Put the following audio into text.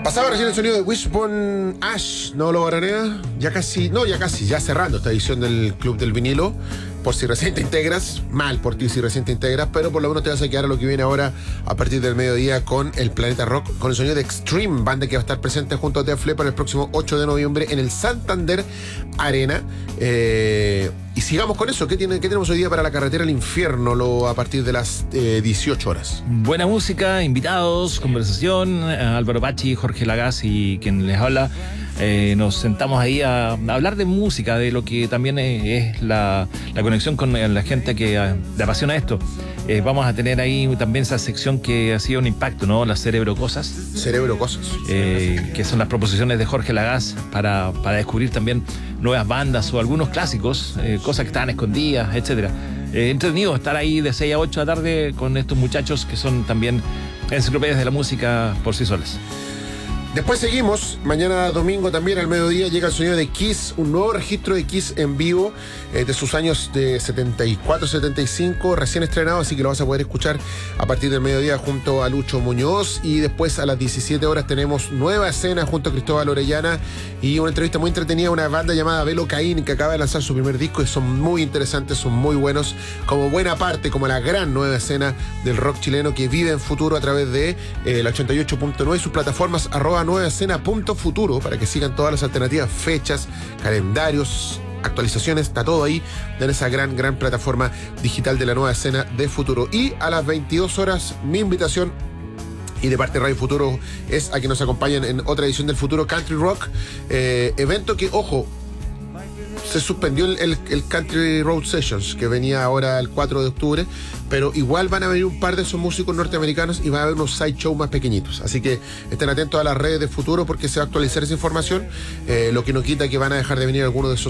Pasaba recién el sonido de Wishbone Ash, ¿no lo baranea? Ya cerrando esta edición del Club del Vinilo. Por si recién te integras, mal por ti si recién te integras, pero por lo menos te vas a quedar a lo que viene ahora a partir del mediodía con el Planeta Rock, con el sonido de Extreme, banda que va a estar presente junto a Def Leppard el próximo 8 de noviembre en el Santander Arena. Y sigamos con eso. ¿Qué tenemos hoy día para la carretera al infierno a partir de las 18 horas? Buena música, invitados, conversación. Álvaro Pachi, Jorge Lagaz y quien les habla. Nos sentamos ahí a hablar de música, de lo que también es la conexión con la gente que le apasiona esto. Vamos a tener ahí también esa sección que ha sido un impacto, ¿no? Las Cerebrocosas. Cerebrocosas. Que son las proposiciones de Jorge Lagaz para descubrir también nuevas bandas o algunos clásicos, cosas que estaban escondidas, etcétera. Entretenido estar ahí de 6 a 8 de la tarde con estos muchachos que son también enciclopedias de la música por sí solas. Después seguimos, mañana domingo también al mediodía llega el sonido de Kiss, un nuevo registro de Kiss en vivo de sus años de 74-75, recién estrenado, así que lo vas a poder escuchar a partir del mediodía junto a Lucho Muñoz. Y después a las 17 horas tenemos Nueva Escena junto a Cristóbal Orellana y una entrevista muy entretenida a una banda llamada Velo Caín que acaba de lanzar su primer disco y son muy interesantes, son muy buenos, como buena parte, como la gran Nueva Escena del rock chileno que vive en futuro a través de la 88.9 y sus plataformas @nuevaescena.futuro para que sigan todas las alternativas, fechas, calendarios, actualizaciones, está todo ahí en esa gran plataforma digital de la Nueva Escena de Futuro. Y a las 22 horas mi invitación y de parte de Radio Futuro es a que nos acompañen en otra edición del Futuro Country Rock, evento que, ojo, se suspendió el Country Road Sessions, que venía ahora el 4 de octubre, pero igual van a venir un par de esos músicos norteamericanos y va a haber unos sideshow más pequeñitos. Así que estén atentos a las redes de Futuro porque se va a actualizar esa información, lo que no quita que van a dejar de venir algunos de esos